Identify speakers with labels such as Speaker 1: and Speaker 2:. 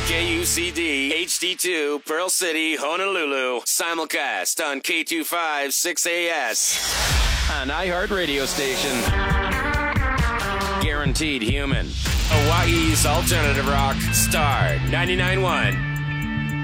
Speaker 1: KUCD HD2 Pearl City, Honolulu. Simulcast on K25 6AS. An iHeartRadio station. Guaranteed human. Hawaii's alternative rock. Star 99.1.